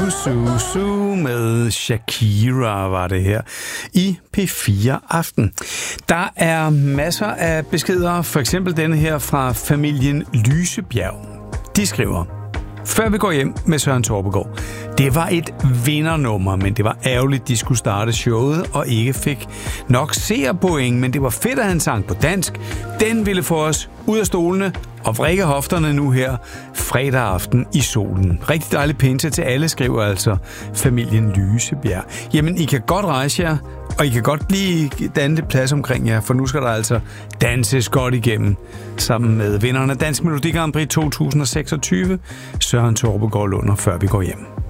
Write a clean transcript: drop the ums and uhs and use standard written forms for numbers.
Su med Shakira var det her i P4 Aften. Der er masser af beskeder, for eksempel denne her fra familien Lysebjerg. De skriver: Før vi går hjem med Søren Torpegaard. Det var et vindernummer, men det var ærgerligt, de skulle starte showet og ikke fik nok seerpoint, men det var fedt, at han sang på dansk. Den ville få os ud af stolene og vrikke hofterne nu her fredag aften i solen. Rigtig dejlig pinse til alle, skriver altså familien Lysebjerg. Jamen, I kan godt rejse jer, og I kan godt lige danne det plads omkring jer, for nu skal der altså danses godt igennem sammen med vinderne af Dansk Melodi Grand Prix 2026, Søren Torpegaard Lunder, før vi går hjem.